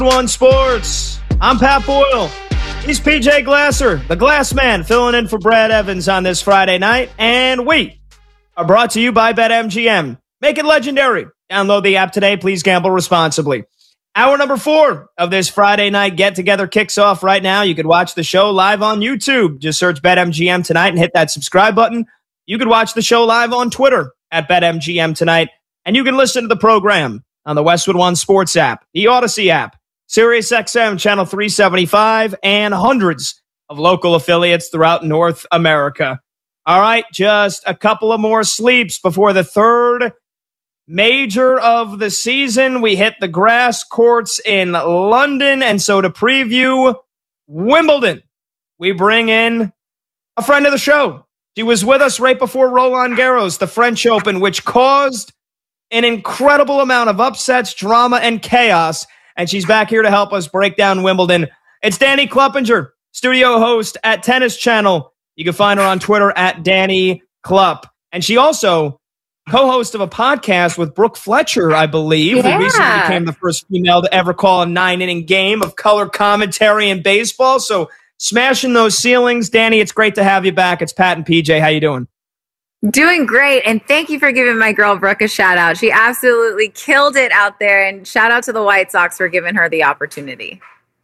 One Sports. I'm Pat Boyle. He's PJ Glasser, the Glass Man, filling in for Brad Evans on this Friday night. And we are brought to you by BetMGM. Make it legendary. Download the app today. Please gamble responsibly. Hour number 4 of this Friday night get-together kicks off right now. You could watch the show live on YouTube. Just search BetMGM tonight and hit that subscribe button. You could watch the show live on Twitter at BetMGM tonight. And you can listen to the program on the Westwood One Sports app, the Odyssey app, SiriusXM Channel 375, and hundreds of local affiliates throughout North America. All right, just a couple of more sleeps before the third major of the season. We hit the grass courts in London, and so to preview Wimbledon, we bring in a friend of the show. She was with us right before Roland Garros, the French Open, which caused an incredible amount of upsets, drama, and chaos. And she's back here to help us break down Wimbledon. It's Danny Kluppinger, studio host at Tennis Channel. You can find her on Twitter at Danny Klupp. And she also co-host of a podcast with Brooke Fletcher, I believe, who recently became the first female to ever call a 9-inning game of color commentary in baseball. So smashing those ceilings. Danny, it's great to have you back. It's Pat and PJ. How you doing? Doing great, and thank you for giving my girl Brooke a shout out. She absolutely killed it out there, and shout out to the White Sox for giving her the opportunity.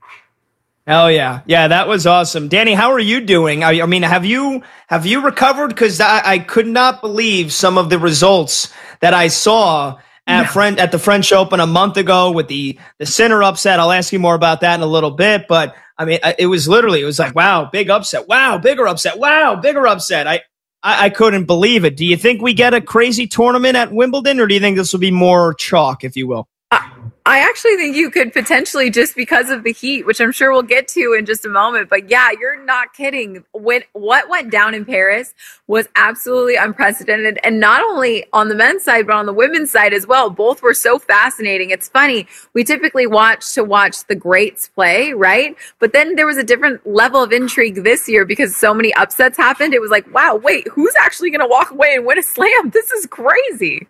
Hell yeah. Yeah, that was awesome. Danny, how are you doing? I mean, have you recovered? Because I could not believe some of the results that I saw at the French Open a month ago with the Sinner upset. I'll ask you more about that in a little bit, but I mean, it was like, wow, big upset. Wow, bigger upset. Wow, bigger upset. I couldn't believe it. Do you think we get a crazy tournament at Wimbledon, or do you think this will be more chalk, if you will? I actually think you could potentially, just because of the heat, which I'm sure we'll get to in just a moment. But yeah, you're not kidding. What went down in Paris was absolutely unprecedented. And not only on the men's side, but on the women's side as well. Both were so fascinating. It's funny. We typically watch the greats play, right? But then there was a different level of intrigue this year because so many upsets happened. It was like, wow, wait, who's actually going to walk away and win a slam? This is crazy.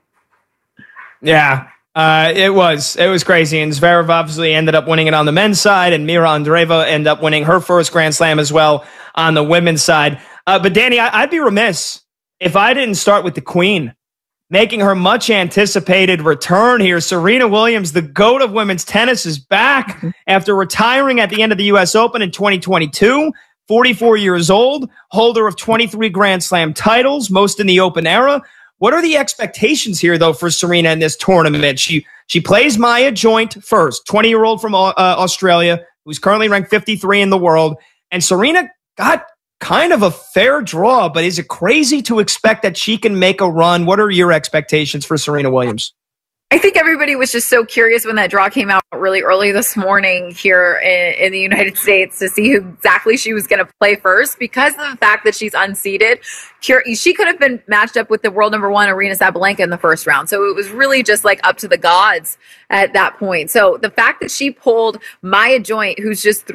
Yeah. It was crazy, and Zverev obviously ended up winning it on the men's side, and Mira Andreeva ended up winning her first Grand Slam as well on the women's side. But Danny, I'd be remiss if I didn't start with the Queen, making her much anticipated return here. Serena Williams, the GOAT of women's tennis, is back after retiring at the end of the U.S. Open in 2022. 44 years old, holder of 23 Grand Slam titles, most in the Open era. What are the expectations here, though, for Serena in this tournament? She plays Maya Joint first, 20-year-old from Australia, who's currently ranked 53 in the world. And Serena got kind of a fair draw, but is it crazy to expect that she can make a run? What are your expectations for Serena Williams? I think everybody was just so curious when that draw came out really early this morning here in the United States to see who exactly she was going to play first, because of the fact that she's unseeded. She could have been matched up with the world number 1 Aryna Sabalenka in the first round. So it was really just like up to the gods at that point. So the fact that she pulled Maya Joint, who's just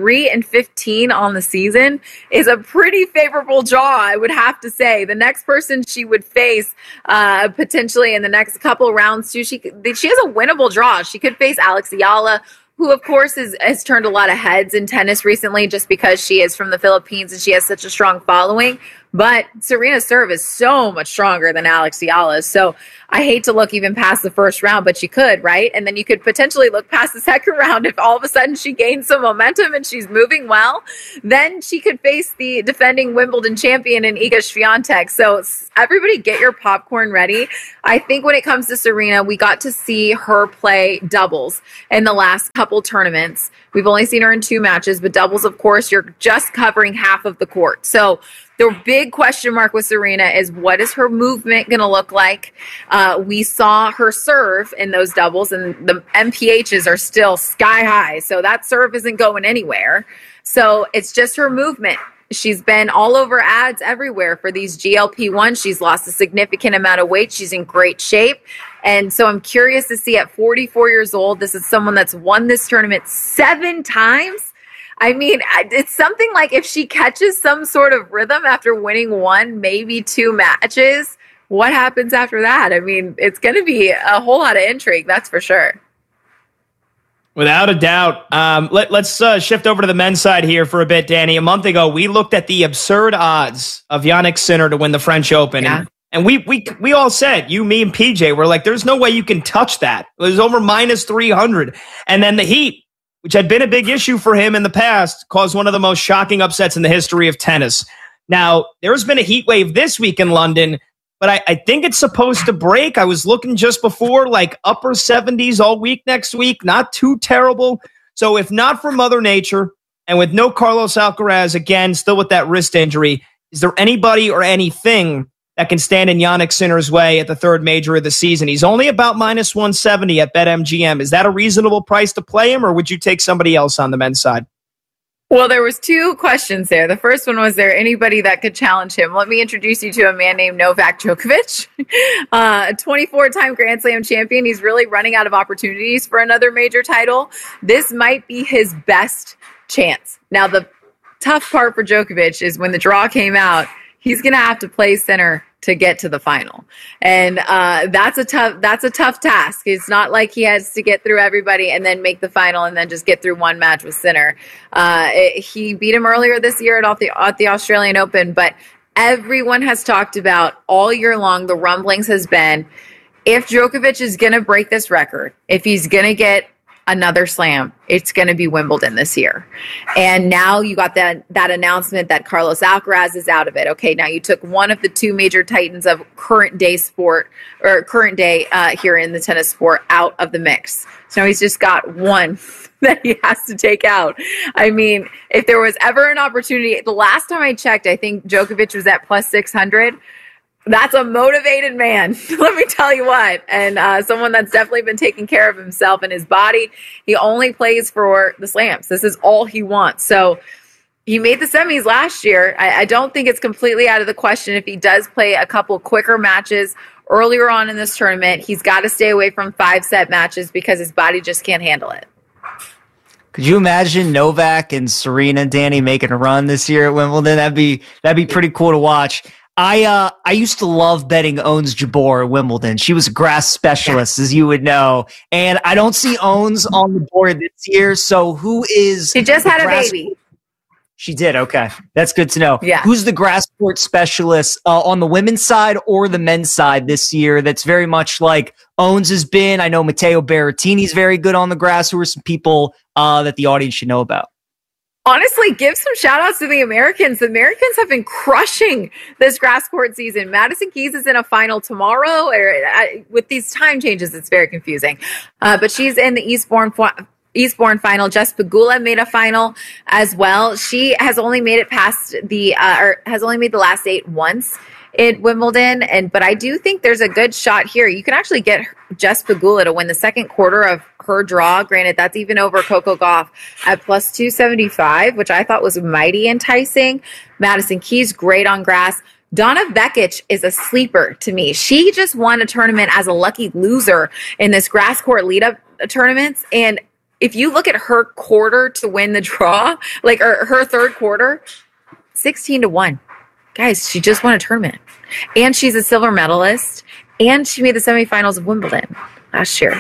3-15 on the season, is a pretty favorable draw, I would have to say. The next person she would face potentially in the next couple rounds too, she has a winnable draw. She could face Alex Ayala, who, of course, has turned a lot of heads in tennis recently just because she is from the Philippines and she has such a strong following. But Serena's serve is so much stronger than Alex Ayala's. So I hate to look even past the first round, but you could, right? And then you could potentially look past the second round if all of a sudden she gains some momentum and she's moving well. Then she could face the defending Wimbledon champion in Iga Swiatek. So everybody get your popcorn ready. I think when it comes to Serena, we got to see her play doubles in the last couple tournaments. We've only seen her in 2 matches, but doubles, of course, you're just covering half of the court. So the big question mark with Serena is, what is her movement going to look like? We saw her serve in those doubles, and the MPHs are still sky high. So that serve isn't going anywhere. So it's just her movement. She's been all over ads everywhere for these GLP-1. She's lost a significant amount of weight. She's in great shape. And so I'm curious to see at 44 years old, this is someone that's won this tournament 7 times. I mean, it's something like if she catches some sort of rhythm after winning 1, maybe 2 matches, what happens after that? I mean, it's going to be a whole lot of intrigue, that's for sure. Without a doubt. Let's shift over to the men's side here for a bit, Danny. A month ago, we looked at the absurd odds of Jannik Sinner to win the French Open. Yeah. And we all said, you, me, and PJ, were like, there's no way you can touch that. It was over minus 300. And then the heat, which had been a big issue for him in the past, caused one of the most shocking upsets in the history of tennis. Now, there's been a heat wave this week in London, but I think it's supposed to break. I was looking just before, like upper 70s all week next week. Not too terrible. So if not for Mother Nature, and with no Carlos Alcaraz, again, still with that wrist injury, is there anybody or anything that can stand in Jannik Sinner's way at the third major of the season? He's only about minus 170 at BetMGM. Is that a reasonable price to play him, or would you take somebody else on the men's side? Well, there was two questions there. The first one was there anybody that could challenge him? Let me introduce you to a man named Novak Djokovic, a 24-time Grand Slam champion. He's really running out of opportunities for another major title. This might be his best chance. Now, the tough part for Djokovic is when the draw came out, he's going to have to play Sinner to get to the final. And that's a tough task. It's not like he has to get through everybody and then make the final and then just get through one match with Sinner. He beat him earlier this year at the Australian Open, but everyone has talked about all year long, the rumblings has been, if Djokovic is going to break this record, if he's going to get another slam, it's going to be Wimbledon this year. And now you got that announcement that Carlos Alcaraz is out of it. Okay, now you took one of the two major titans of current day here in the tennis sport out of the mix. So now he's just got one that he has to take out. I mean, if there was ever an opportunity, the last time I checked, I think Djokovic was at plus 600. That's a motivated man, let me tell you what. And someone that's definitely been taking care of himself and his body. He only plays for the slams. This is all he wants. So he made the semis last year. I don't think it's completely out of the question if he does play a couple quicker matches earlier on in this tournament. He's got to stay away from 5-set matches because his body just can't handle it. Could you imagine Novak and Serena, Danny, making a run this year at Wimbledon? That'd be pretty cool to watch. I used to love betting Ons Jabeur at Wimbledon. She was a grass specialist, as you would know. And I don't see Ons on the board this year. So who is... She just had a baby. She did. Okay. That's good to know. Yeah. Who's the grass court specialist on the women's side or the men's side this year that's very much like Ons has been? I know Matteo Berrettini's very good on the grass. Who are some people that the audience should know about? Honestly, give some shout outs to the Americans. The Americans have been crushing this grass court season. Madison Keys is in a final tomorrow. With these time changes, it's very confusing. But she's in the Eastbourne final. Jess Pegula made a final as well. She has only made it past has only made the last 8 once at Wimbledon. But I do think there's a good shot here. You can actually get Jess Pegula to win the second quarter of her draw. Granted, that's even over Coco Gauff at plus 275, which I thought was mighty enticing. Madison Keys, great on grass. Donna Vekic is a sleeper to me. She just won a tournament as a lucky loser in this grass court lead-up tournaments. And if you look at her quarter to win the draw, or her third quarter, 16-1. Guys, she just won a tournament. And she's a silver medalist. And she made the semifinals of Wimbledon last year.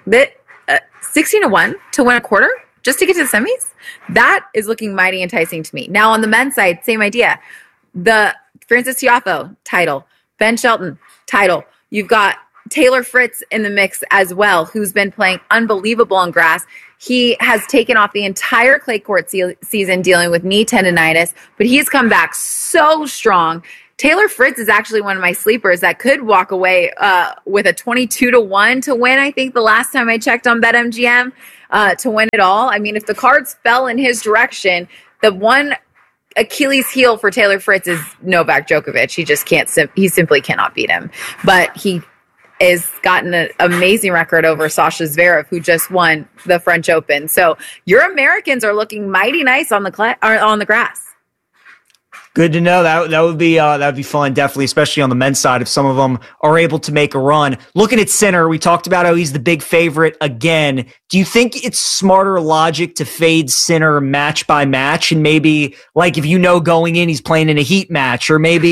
16-1 to win a quarter just to get to the semis? That is looking mighty enticing to me. Now, on the men's side, same idea. The Francis Tiafoe title, Ben Shelton title. You've got Taylor Fritz in the mix as well, who's been playing unbelievable on grass. He has taken off the entire clay court season dealing with knee tendonitis, but he's come back so strong. Taylor Fritz is actually one of my sleepers that could walk away with a 22-1 to win. I think the last time I checked on BetMGM to win it all. I mean, if the cards fell in his direction, the one Achilles heel for Taylor Fritz is Novak Djokovic. He just can't. He simply cannot beat him. But he has gotten an amazing record over Sasha Zverev, who just won the French Open. So your Americans are looking mighty nice on the grass. Good to know. That would be fun, definitely, especially on the men's side if some of them are able to make a run. Looking at Sinner, we talked about how he's the big favorite again. Do you think it's smarter logic to fade Sinner match by match, and maybe if going in he's playing in a heat match, or maybe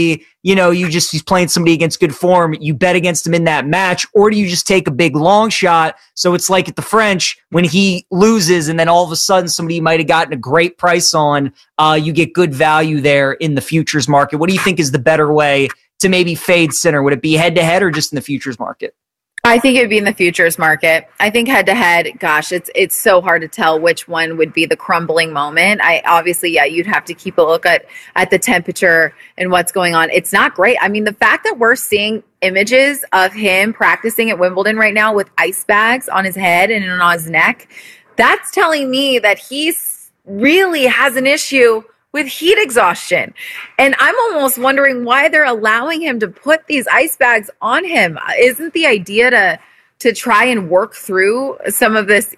he's playing somebody against good form, you bet against him in that match, or do you just take a big long shot? So it's like at the French when he loses and then all of a sudden somebody you might have gotten a great price on, you get good value there in the futures market. What do you think is the better way to maybe fade Sinner? Would it be head to head or just in the futures market? I think it would be in the futures market. I think head to head, gosh, it's so hard to tell which one would be the crumbling moment. You'd have to keep a look at the temperature and what's going on. It's not great. I mean, the fact that we're seeing images of him practicing at Wimbledon right now with ice bags on his head and on his neck, that's telling me that he's really has an issue with heat exhaustion. And I'm almost wondering why they're allowing him to put these ice bags on him. Isn't the idea to try and work through some of this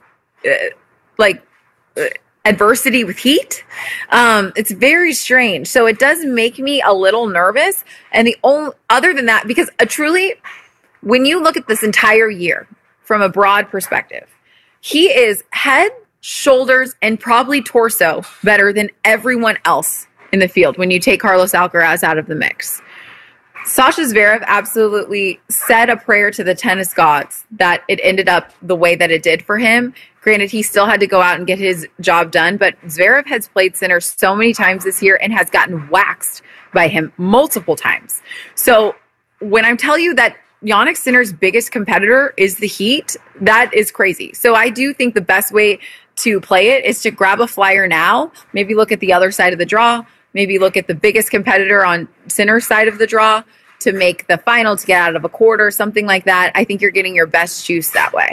adversity with heat? It's very strange. So it does make me a little nervous. And other than that, because truly, when you look at this entire year from a broad perspective, he is head, shoulders, and probably torso better than everyone else in the field when you take Carlos Alcaraz out of the mix. Sasha Zverev absolutely said a prayer to the tennis gods that it ended up the way that it did for him. Granted, he still had to go out and get his job done, but Zverev has played Sinner so many times this year and has gotten waxed by him multiple times. So when I tell you that Jannik Sinner's biggest competitor is the heat, that is crazy. So I do think the best way to play it is to grab a flyer now, maybe look at the other side of the draw, maybe look at the biggest competitor on Sinner's side of the draw to make the final, to get out of a quarter, something like that. I think you're getting your best juice that way.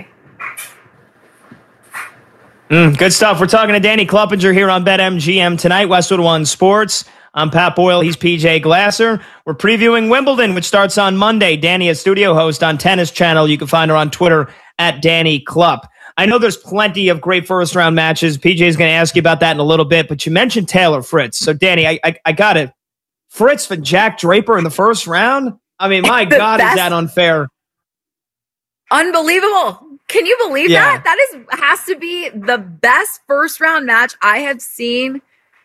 Good stuff. We're talking to Danny Kluppinger here on BetMGM tonight, Westwood One Sports. I'm Pat Boyle. He's PJ Glasser. We're previewing Wimbledon, which starts on Monday. Danny, a studio host on Tennis Channel. You can find her on Twitter at Danny Klupp. I know there's plenty of great first-round matches. PJ is going to ask you about that in a little bit, but you mentioned Taylor Fritz. So, Danny, I got it. Fritz for Jack Draper in the first round? I mean, my God, is that unfair? Unbelievable. Can you believe that? That has to be the best first-round match I have seen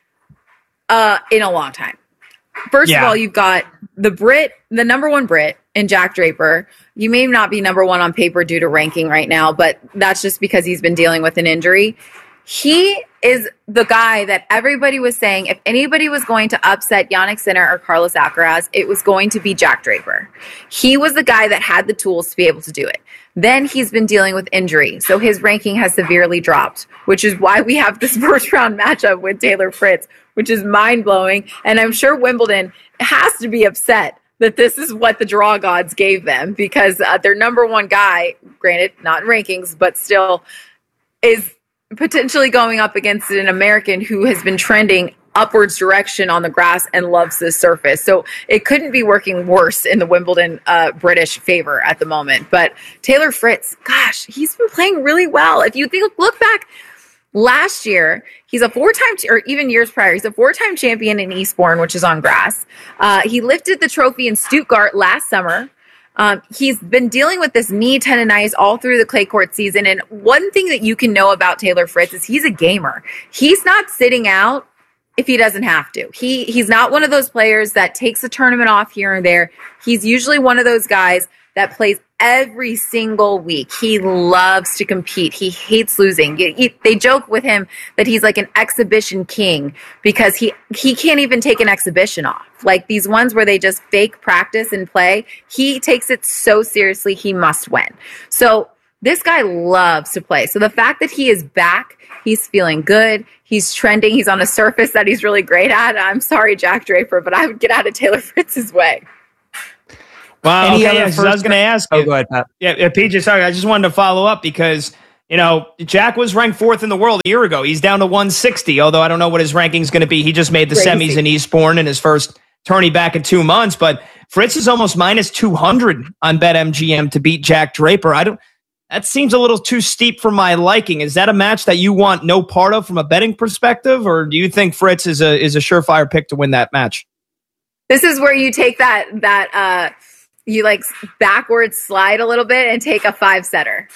in a long time. First of all, you've got the number one Brit in Jack Draper. You may not be number one on paper due to ranking right now, but that's just because he's been dealing with an injury. He is the guy that everybody was saying, if anybody was going to upset Jannik Sinner or Carlos Alcaraz, it was going to be Jack Draper. He was the guy that had the tools to be able to do it. Then he's been dealing with injury, so his ranking has severely dropped, which is why we have this first-round matchup with Taylor Fritz, which is mind-blowing. And I'm sure Wimbledon has to be upset that this is what the draw gods gave them, because their number one guy, granted, not in rankings, but still is potentially going up against an American who has been trending upwards direction on the grass and loves this surface. So it couldn't be working worse in the Wimbledon British favor at the moment. But Taylor Fritz, gosh, he's been playing really well. If you look back last year, he's a four-time, or even years prior, he's a four-time champion in Eastbourne, which is on grass. He lifted the trophy in Stuttgart last summer. He's been dealing with this knee tendonitis all through the clay court season. And one thing that you can know about Taylor Fritz is he's a gamer. He's not sitting out if he doesn't have to. He's not one of those players that takes a tournament off here and there. He's usually one of those guys that plays every single week. He loves to compete. He hates losing. They joke with him that he's like an exhibition king because he can't even take an exhibition off. Like these ones where they just fake practice and play. He takes it so seriously, he must win. So this guy loves to play. So the fact that he is back, he's feeling good. He's trending. He's on a surface that he's really great at. I'm sorry, Jack Draper, but I would get out of Taylor Fritz's way. Wow. Okay, I was going to ask you. Oh, go ahead, Pat. Yeah, PJ, sorry. I just wanted to follow up because, Jack was ranked 4th in the world a year ago. He's down to 160, although I don't know what his ranking is going to be. He just made the semis in Eastbourne in his first tourney back in 2 months. But Fritz is almost minus 200 on BetMGM to beat Jack Draper. That seems a little too steep for my liking. Is that a match that you want no part of from a betting perspective, or do you think Fritz is a surefire pick to win that match? This is where you take that you backwards slide a little bit and take a 5-setter.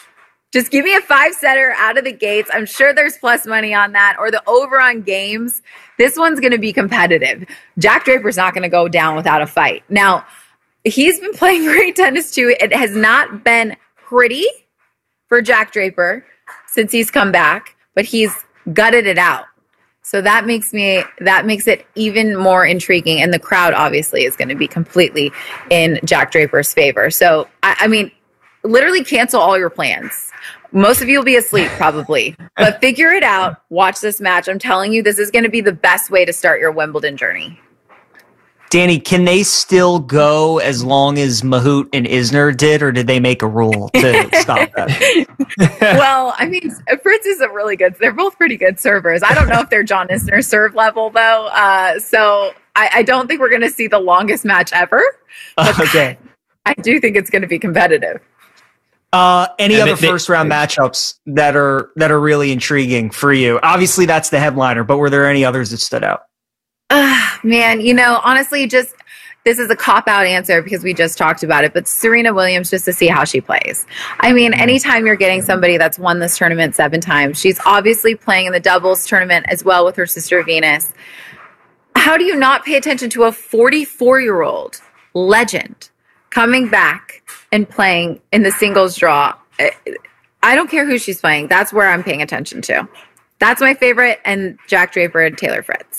Just give me a 5-setter out of the gates. I'm sure there's plus money on that, or the over on games. This one's going to be competitive. Jack Draper's not going to go down without a fight. Now, he's been playing great tennis too. It has not been pretty for Jack Draper since he's come back, but he's gutted it out. So that makes it even more intriguing. And the crowd obviously is going to be completely in Jack Draper's favor. So, I mean, literally cancel all your plans. Most of you will be asleep probably, but figure it out. Watch this match. I'm telling you, this is going to be the best way to start your Wimbledon journey. Danny, can they still go as long as Mahut and Isner did, or did they make a rule to stop that? Well, I mean, Fritz is they're both pretty good servers. I don't know if they're John Isner serve level, though. So I don't think we're going to see the longest match ever. Okay. I do think it's going to be competitive. Any other first round matchups that are really intriguing for you? Obviously, that's the headliner, but were there any others that stood out? Man, honestly, this is a cop-out answer because we just talked about it, but Serena Williams, just to see how she plays. I mean, anytime you're getting somebody that's won this tournament 7 times, she's obviously playing in the doubles tournament as well with her sister Venus. How do you not pay attention to a 44-year-old legend coming back and playing in the singles draw? I don't care who she's playing. That's where I'm paying attention to. That's my favorite, and Jack Draper and Taylor Fritz.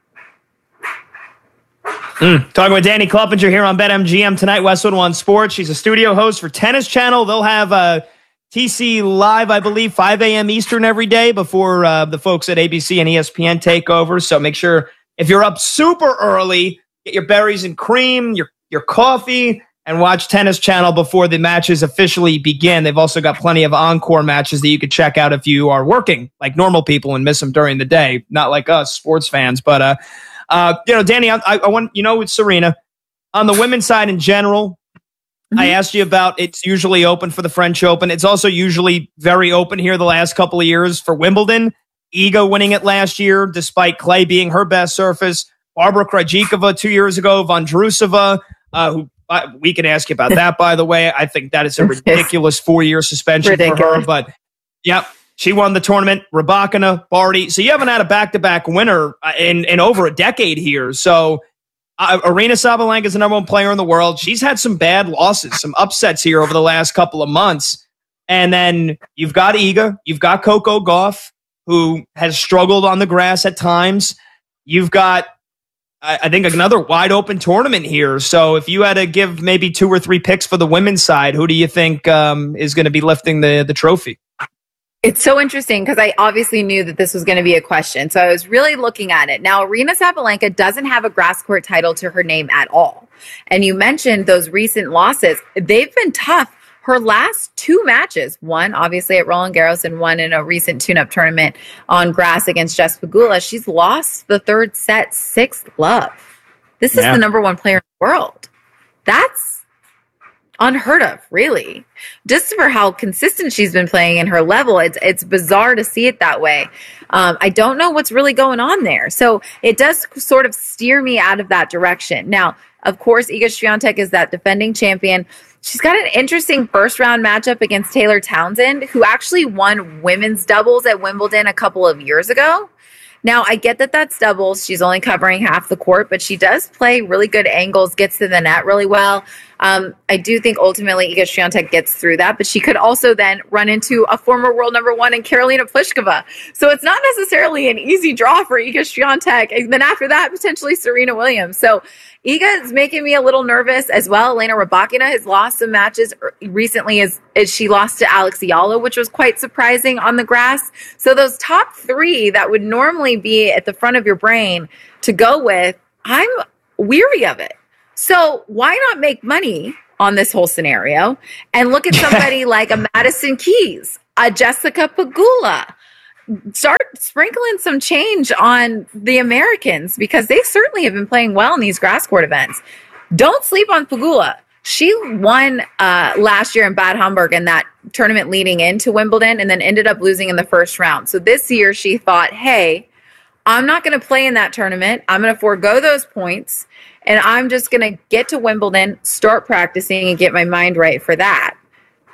Talking with Danny Kloppinger here on BetMGM tonight, Westwood One Sports. She's a studio host for Tennis Channel. They'll have TC live, I believe, 5 a.m. Eastern every day before the folks at ABC and ESPN take over. So make sure if you're up super early, get your berries and cream, your coffee, and watch Tennis Channel before the matches officially begin. They've also got plenty of encore matches that you could check out if you are working like normal people and miss them during the day, not like us sports fans. But Danny, I want with Serena on the women's side in general. I asked you about it's usually open for the French Open. It's also usually very open here the last couple of years for Wimbledon. Iga winning it last year, despite clay being her best surface. Barbara Krejcikova 2 years ago, Vondrousova, who we can ask you about that, by the way. I think that is a ridiculous 4-year suspension for her. But, yep. She won the tournament, Rybakina, Barty. So you haven't had a back-to-back winner in over a decade here. So Aryna Sabalenka is the number 1 player in the world. She's had some bad losses, some upsets here over the last couple of months. And then you've got Iga. You've got Coco Gauff, who has struggled on the grass at times. You've got, I think, another wide-open tournament here. So if you had to give maybe 2 or 3 picks for the women's side, who do you think is going to be lifting the trophy? It's so interesting because I obviously knew that this was going to be a question. So I was really looking at it. Now, Aryna Sabalenka doesn't have a grass court title to her name at all. And you mentioned those recent losses. They've been tough. Her last 2 matches, one obviously at Roland Garros and one in a recent tune-up tournament on grass against Jess Pegula, she's lost the 3rd set 6th love. This is the number 1 player in the world. That's unheard of, really. Just for how consistent she's been playing in her level, it's bizarre to see it that way. I don't know what's really going on there. So it does sort of steer me out of that direction. Now, of course, Iga Swiatek is that defending champion. She's got an interesting first-round matchup against Taylor Townsend, who actually won women's doubles at Wimbledon a couple of years ago. Now, I get that that's doubles. She's only covering half the court, but she does play really good angles, gets to the net really well. I do think ultimately Iga Swiatek gets through that, but she could also then run into a former world number 1 in Karolina Pliskova. So it's not necessarily an easy draw for Iga Swiatek. And then after that, potentially Serena Williams. So Iga is making me a little nervous as well. Elena Rybakina has lost some matches recently as she lost to Alex Ayala, which was quite surprising on the grass. So those top 3 that would normally be at the front of your brain to go with, I'm weary of it. So why not make money on this whole scenario and look at somebody like a Madison Keys, a Jessica Pegula? Start sprinkling some change on the Americans because they certainly have been playing well in these grass court events. Don't sleep on Pegula. She won last year in Bad Homburg in that tournament leading into Wimbledon and then ended up losing in the first round. So this year she thought, hey, I'm not going to play in that tournament. I'm going to forego those points, and I'm just going to get to Wimbledon, start practicing, and get my mind right for that.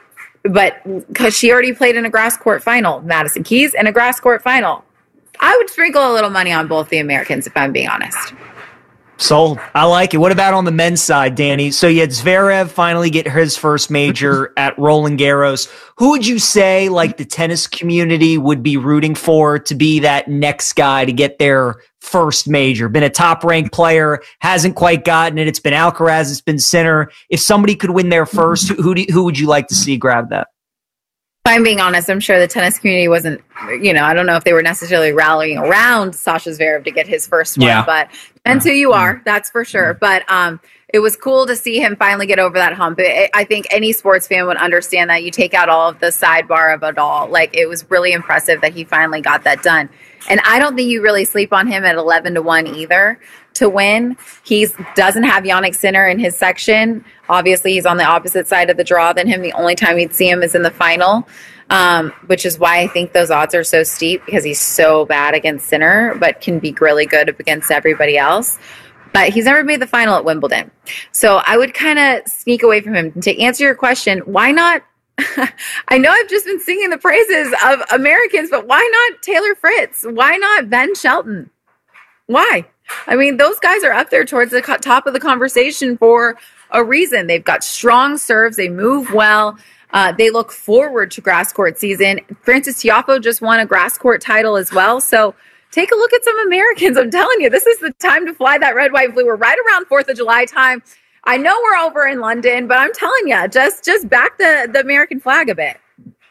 but because she already played in a grass court final, Madison Keys in a grass court final, I would sprinkle a little money on both the Americans, if I'm being honest. Sold. I like it. What about on the men's side, Danny? So you had Zverev finally get his first major at Roland Garros. Who would you say, like, the tennis community would be rooting for to be that next guy to get their first major? Been a top-ranked player, hasn't quite gotten it. It's been Alcaraz, it's been Sinner. If somebody could win their first, who would you like to see grab that? If I'm being honest, I'm sure the tennis community wasn't, I don't know if they were necessarily rallying around Sasha Zverev to get his first one, but depends who you are, that's for sure. But it was cool to see him finally get over that hump. I think any sports fan would understand that. You take out all of the sidebar of it all. Like, it was really impressive that he finally got that done. And I don't think you really sleep on him at 11-1 either to win. He doesn't have Jannik Sinner in his section. Obviously, he's on the opposite side of the draw than him. The only time you'd see him is in the final, which is why I think those odds are so steep, because he's so bad against Sinner, but can be really good against everybody else. But he's never made the final at Wimbledon. So I would kind of sneak away from him. To answer your question, why not? I know I've just been singing the praises of Americans, but why not Taylor Fritz? Why not Ben Shelton? Why? I mean, those guys are up there towards the top of the conversation for a reason. They've got strong serves. They move well. They look forward to grass court season. Frances Tiafoe just won a grass court title as well. So take a look at some Americans. I'm telling you, this is the time to fly that red, white, blue. We're right around 4th of July time. I know we're over in London, but I'm telling you, just back the American flag a bit.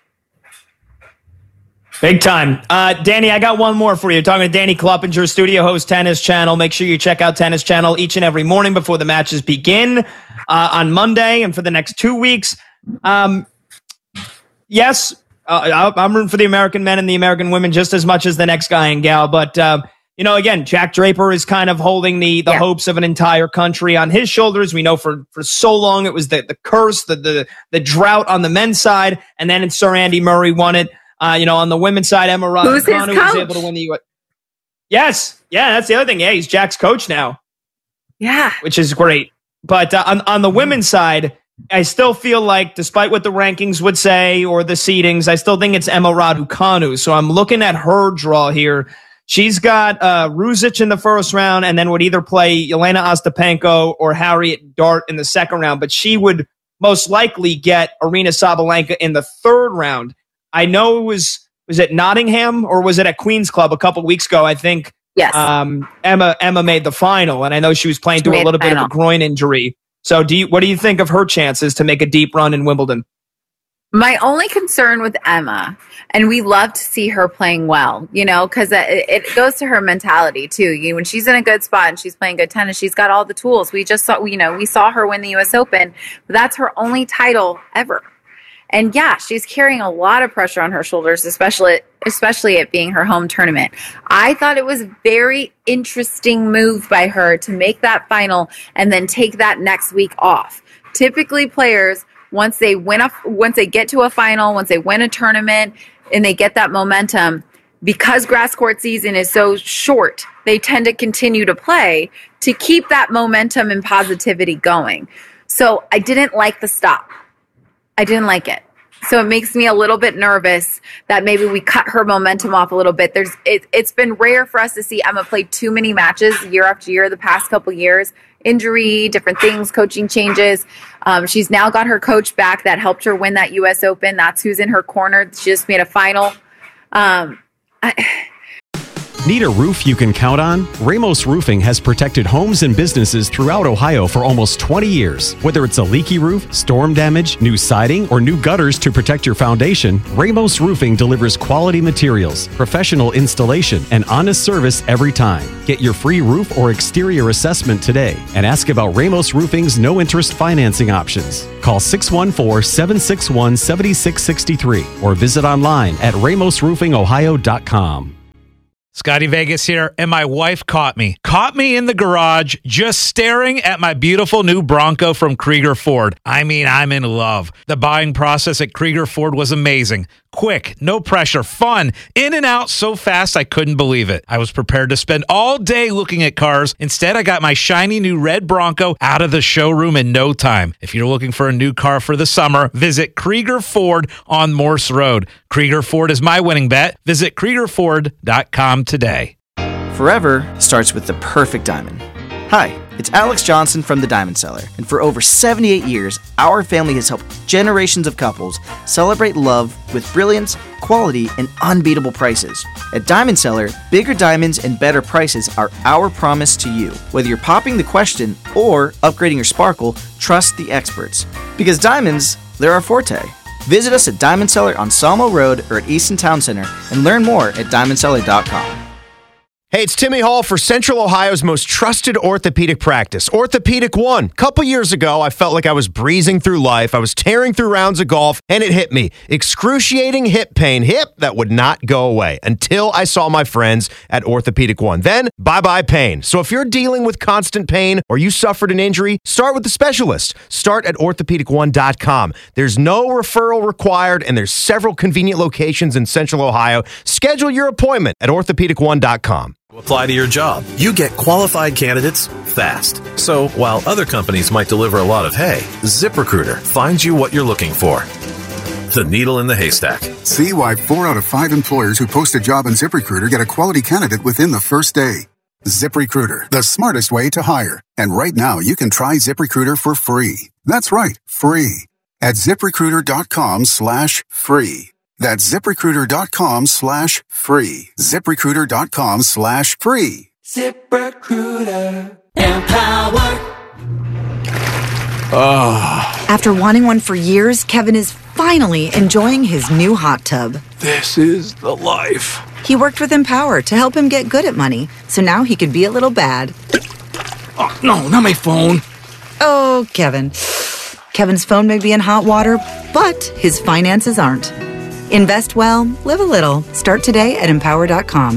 Big time. Danny, I got one more for you. Talking to Danny Kloppinger, studio host, Tennis Channel. Make sure you check out Tennis Channel each and every morning before the matches begin on Monday and for the next 2 weeks. Yes, I'm rooting for the American men and the American women just as much as the next guy and gal. But, again, Jack Draper is kind of holding the hopes of an entire country on his shoulders. We know for so long it was the curse, the drought on the men's side. And then Sir Andy Murray won it. On the women's side, Emma Raducanu was able to win the U.S. Yes. Yeah, that's the other thing. Yeah, he's Jack's coach now. Yeah. Which is great. But on the women's side, I still feel like, despite what the rankings would say or the seedings, I still think it's Emma Raducanu. So I'm looking at her draw here. She's got Ruzic in the first round and then would either play Yelena Ostapenko or Harriet Dart in the second round. But she would most likely get Aryna Sabalenka in the third round. I know it was it Nottingham or was it at Queen's Club a couple weeks ago? I think yes. Emma made the final, and I know she was playing through a little bit of a groin injury. So what do you think of her chances to make a deep run in Wimbledon? My only concern with Emma, and we love to see her playing well, because it goes to her mentality too. When she's in a good spot and she's playing good tennis, she's got all the tools. We just saw, we saw her win the U.S. Open, but that's her only title ever. And yeah, she's carrying a lot of pressure on her shoulders, especially it being her home tournament. I thought it was a very interesting move by her to make that final and then take that next week off. Typically, players, once they get to a final, once they win a tournament, and they get that momentum, because grass court season is so short, they tend to continue to play to keep that momentum and positivity going. So I didn't like the stop. I didn't like it. So it makes me a little bit nervous that maybe we cut her momentum off a little bit. It's been rare for us to see Emma play too many matches year after year the past couple years. Injury, different things, coaching changes. She's now got her coach back that helped her win that U.S. Open. That's who's in her corner. She just made a final. Need a roof you can count on? Ramos Roofing has protected homes and businesses throughout Ohio for almost 20 years. Whether it's a leaky roof, storm damage, new siding, or new gutters to protect your foundation, Ramos Roofing delivers quality materials, professional installation, and honest service every time. Get your free roof or exterior assessment today and ask about Ramos Roofing's no-interest financing options. Call 614-761-7663 or visit online at ramosroofingohio.com. Scotty Vegas here, and my wife caught me in the garage just staring at my beautiful new Bronco from Krieger Ford. I mean, I'm in love. The buying process at Krieger Ford was amazing. Quick, no pressure, fun, in and out so fast I couldn't believe it. I was prepared to spend all day looking at cars. Instead, I got my shiny new red Bronco out of the showroom in no time. If you're looking for a new car for the summer, visit Krieger Ford on Morse Road. Krieger Ford is my winning bet. Visit KriegerFord.com today. Forever starts with the perfect diamond. Hi, it's Alex Johnson from The Diamond Seller, and for over 78 years, our family has helped generations of couples celebrate love with brilliance, quality, and unbeatable prices. At Diamond Seller, bigger diamonds and better prices are our promise to you. Whether you're popping the question or upgrading your sparkle, trust the experts. Because diamonds, they're our forte. Visit us at Diamond Seller on Sawmill Road or at Easton Town Center and learn more at diamondseller.com. Hey, it's Timmy Hall for Central Ohio's most trusted orthopedic practice, Orthopedic One. A couple years ago, I felt like I was breezing through life. I was tearing through rounds of golf, and it hit me. Excruciating hip pain. Hip that would not go away until I saw my friends at Orthopedic One. Then, bye-bye pain. So if you're dealing with constant pain or you suffered an injury, start with the specialist. Start at orthopedic1.com. There's no referral required, and there's several convenient locations in Central Ohio. Schedule your appointment at orthopedic1.com. Apply to your job. You get qualified candidates fast. So while other companies might deliver a lot of hay, ZipRecruiter finds you what you're looking for. The needle in the haystack. See why 4 out of 5 employers who post a job on ZipRecruiter get a quality candidate within the first day. ZipRecruiter, the smartest way to hire. And right now, you can try ZipRecruiter for free. That's right, free. At ZipRecruiter.com/free. That's ZipRecruiter.com/free. ZipRecruiter.com/free. ZipRecruiter. Empower. After wanting one for years, Kevin is finally enjoying his new hot tub. This is the life. He worked with Empower to help him get good at money, so now he could be a little bad. Oh, no, not my phone. Oh, Kevin. Kevin's phone may be in hot water, but his finances aren't. Invest well, live a little. Start today at Empower.com.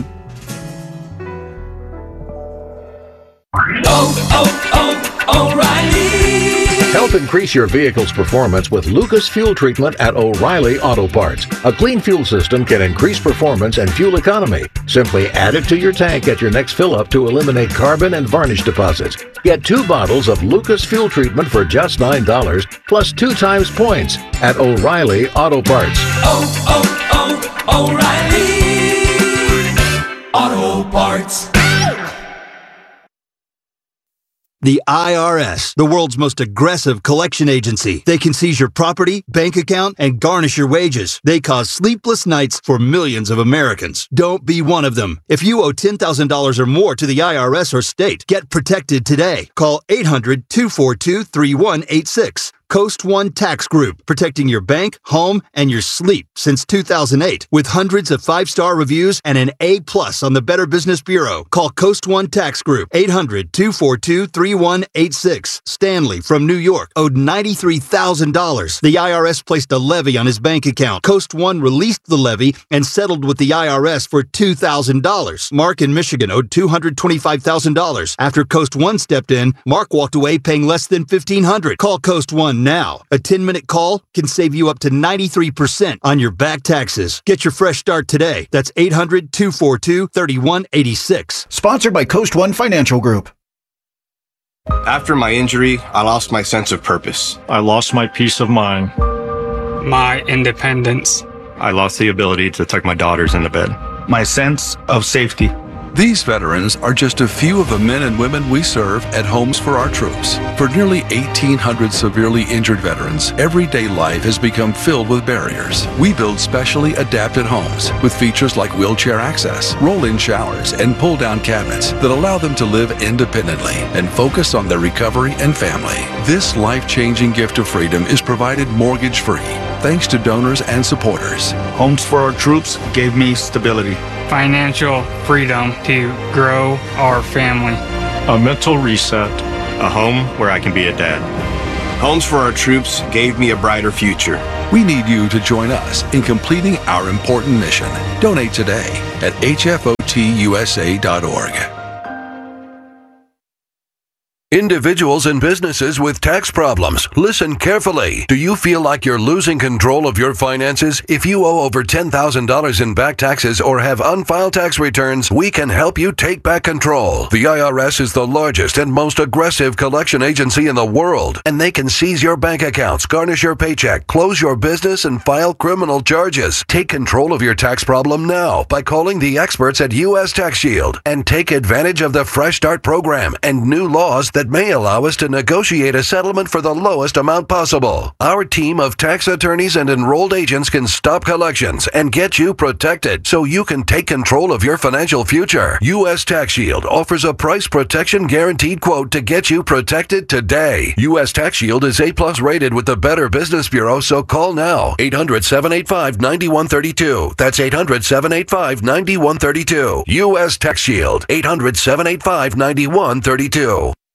O'Reilly! Help increase your vehicle's performance with Lucas Fuel Treatment at O'Reilly Auto Parts. A clean fuel system can increase performance and fuel economy. Simply add it to your tank at your next fill-up to eliminate carbon and varnish deposits. Get 2 bottles of Lucas Fuel Treatment for just $9, plus 2 times points at O'Reilly Auto Parts. O'Reilly Auto Parts. The IRS, the world's most aggressive collection agency. They can seize your property, bank account, and garnish your wages. They cause sleepless nights for millions of Americans. Don't be one of them. If you owe $10,000 or more to the IRS or state, get protected today. Call 800-242-3186. Coast One Tax Group, protecting your bank, home, and your sleep since 2008. With hundreds of 5-star reviews and an A+ on the Better Business Bureau. Call Coast One Tax Group, 800-242-3186. Stanley from New York owed $93,000. The IRS placed a levy on his bank account. Coast One released the levy and settled with the IRS for $2,000. Mark in Michigan owed $225,000. After Coast One stepped in, Mark walked away paying less than $1,500. Call Coast One now. A 10-minute call can save you up to 93% on your back taxes. Get your fresh start today. That's 800-242-3186. Sponsored by Coast One Financial Group. After my injury, I lost my sense of purpose. I lost my peace of mind. My independence. I lost the ability to tuck my daughters into bed. My sense of safety. These veterans are just a few of the men and women we serve at Homes for Our Troops. For nearly 1,800 severely injured veterans, everyday life has become filled with barriers. We build specially adapted homes with features like wheelchair access, roll-in showers, and pull-down cabinets that allow them to live independently and focus on their recovery and family. This life-changing gift of freedom is provided mortgage-free, thanks to donors and supporters. Homes for Our Troops gave me stability. Financial freedom to grow our family. A mental reset. A home where I can be a dad. Homes for Our Troops gave me a brighter future. We need you to join us in completing our important mission. Donate today at hfotusa.org. Individuals and businesses with tax problems, listen carefully. Do you feel like you're losing control of your finances? If you owe over $10,000 in back taxes or have unfiled tax returns, we can help you take back control. The IRS is the largest and most aggressive collection agency in the world, and they can seize your bank accounts, garnish your paycheck, close your business, and file criminal charges. Take control of your tax problem now by calling the experts at U.S. Tax Shield and take advantage of the Fresh Start program and new laws that may allow us to negotiate a settlement for the lowest amount possible. Our team of tax attorneys and enrolled agents can stop collections and get you protected so you can take control of your financial future. U.S. Tax Shield offers a price protection guaranteed quote to get you protected today. U.S. Tax Shield is A+ rated with the Better Business Bureau, so call now. 800-785-9132. That's 800-785-9132. U.S. Tax Shield. 800-785-9132.